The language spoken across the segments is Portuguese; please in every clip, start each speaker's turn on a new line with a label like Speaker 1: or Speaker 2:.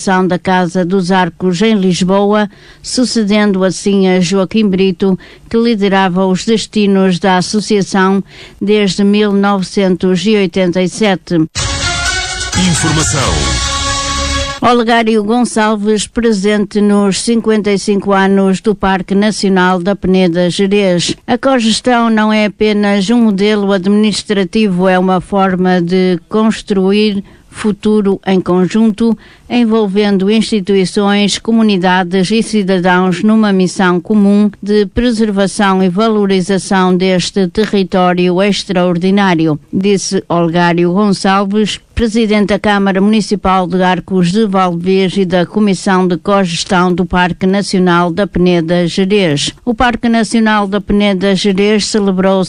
Speaker 1: da Casa dos Arcos em Lisboa, sucedendo assim a Joaquim Brito, que liderava os destinos da associação desde 1987.
Speaker 2: Informação.
Speaker 1: Olegário Gonçalves, presente nos 55 anos do Parque Nacional da Peneda Gerês. A cogestão não é apenas um modelo administrativo, é uma forma de construir futuro em conjunto, envolvendo instituições, comunidades e cidadãos numa missão comum de preservação e valorização deste território extraordinário, disse Olegário Gonçalves, presidente da Câmara Municipal de Arcos de Valdevez e da Comissão de Cogestão do Parque Nacional da Peneda Gerês. O Parque Nacional da Peneda Gerês celebrou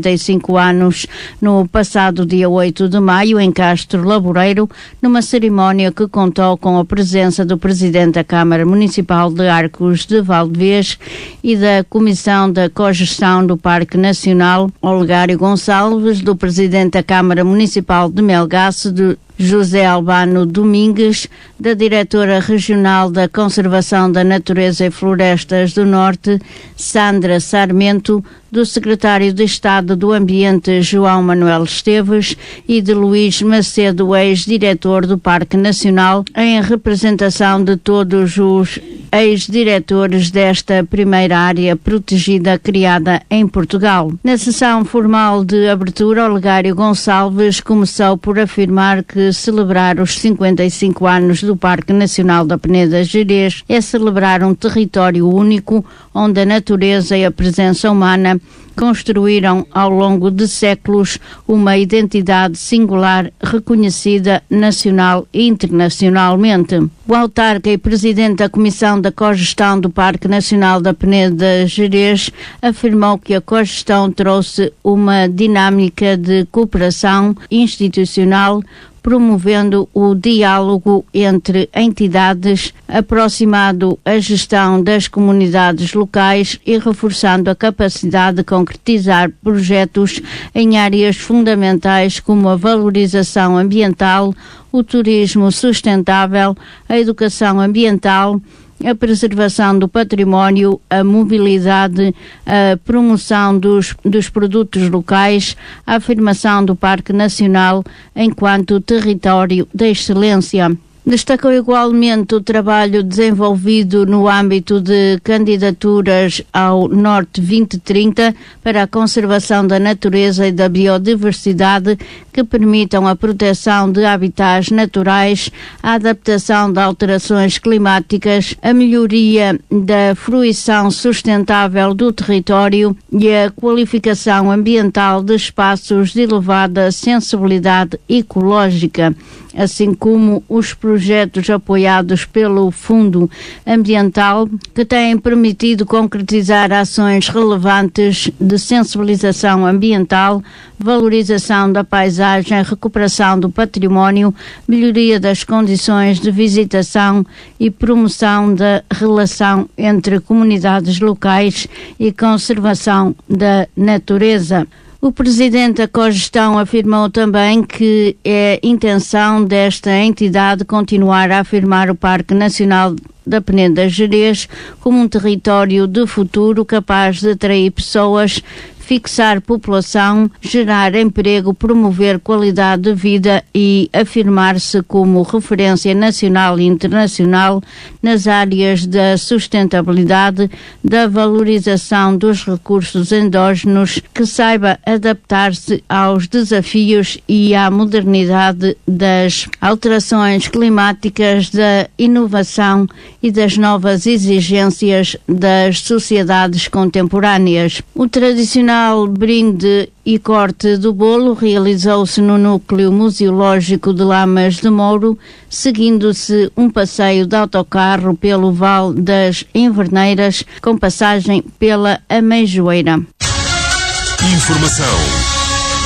Speaker 1: 55 anos no passado dia 8 de maio em Castro Laboreiro, numa cerimónia que contou com a presença do presidente da Câmara Municipal de Arcos de Valdevez e da Comissão da Cogestão do Parque Nacional, Olegário Gonçalves, do presidente da Câmara Municipal de Melgaço, de José Albano Domingues, da diretora regional da Conservação da Natureza e Florestas do Norte, Sandra Sarmento, do secretário de Estado do Ambiente, João Manuel Esteves, e de Luís Macedo, ex-diretor do Parque Nacional, em representação de todos os ex-diretores desta primeira área protegida criada em Portugal. Na sessão formal de abertura, Olegário Gonçalves começou por afirmar que celebrar os 55 anos do Parque Nacional da Peneda Gerês é celebrar um território único onde a natureza e a presença humana construíram ao longo de séculos uma identidade singular reconhecida nacional e internacionalmente. O autarca e presidente da Comissão da Cogestão do Parque Nacional da Peneda Gerês afirmou que a cogestão trouxe uma dinâmica de cooperação institucional, promovendo o diálogo entre entidades, aproximando a gestão das comunidades locais e reforçando a capacidade de concretizar projetos em áreas fundamentais como a valorização ambiental, o turismo sustentável, a educação ambiental, a preservação do património, a mobilidade, a promoção dos produtos locais, a afirmação do Parque Nacional enquanto território de excelência. Destacou igualmente o trabalho desenvolvido no âmbito de candidaturas ao Norte 2030 para a conservação da natureza e da biodiversidade que permitam a proteção de habitats naturais, a adaptação de alterações climáticas, a melhoria da fruição sustentável do território e a qualificação ambiental de espaços de elevada sensibilidade ecológica, assim como os projetos apoiados pelo Fundo Ambiental que têm permitido concretizar ações relevantes de sensibilização ambiental, valorização da paisagem, recuperação do património, melhoria das condições de visitação e promoção da relação entre comunidades locais e conservação da natureza. O presidente da Cogestão afirmou também que é intenção desta entidade continuar a afirmar o Parque Nacional da Peneda Gerês como um território de futuro capaz de atrair pessoas, fixar população, gerar emprego, promover qualidade de vida e afirmar-se como referência nacional e internacional nas áreas da sustentabilidade, da valorização dos recursos endógenos, que saiba adaptar-se aos desafios e à modernidade das alterações climáticas, da inovação e das novas exigências das sociedades contemporâneas. O tradicional brinde e corte do bolo realizou-se no núcleo museológico de Lamas de Mouro, seguindo-se um passeio de autocarro pelo Vale das Inverneiras, com passagem pela Ameijoeira.
Speaker 2: Informação.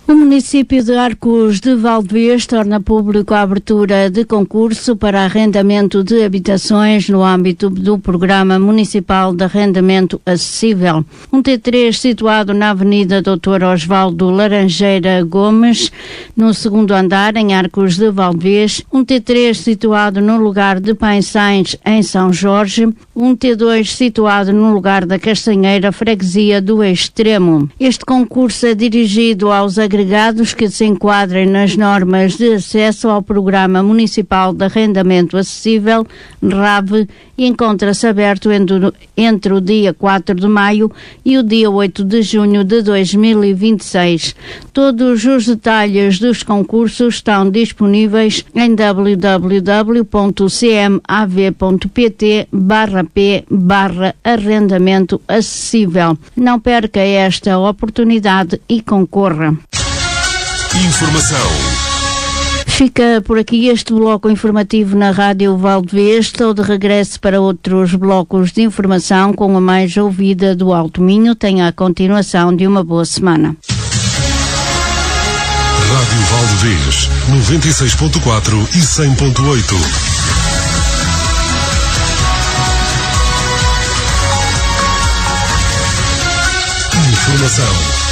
Speaker 1: O município de Arcos de Valdevez torna público a abertura de concurso para arrendamento de habitações no âmbito do Programa Municipal de Arrendamento Acessível. Um T3 situado na Avenida Dr. Osvaldo Laranjeira Gomes, no segundo andar, em Arcos de Valdevez. Um T3 situado no lugar de Painçães, em São Jorge. Um T2 situado no lugar da Castanheira, freguesia do Extremo. Este concurso é dirigido aos agregados que se enquadrem nas normas de acesso ao Programa Municipal de Arrendamento Acessível, RAV, e encontra-se aberto entre o dia 4 de maio e o dia 8 de junho de 2026. Todos os detalhes dos concursos estão disponíveis em www.cmav.pt/p/arrendamento acessível. Não perca esta oportunidade e concorra.
Speaker 2: Informação.
Speaker 1: Fica por aqui este bloco informativo na Rádio Valdevez. Estou de regresso para outros blocos de informação com a mais ouvida do Alto Minho. Tenha a continuação de uma boa semana.
Speaker 2: Rádio Valdevez, 96.4 e 100.8. Informação.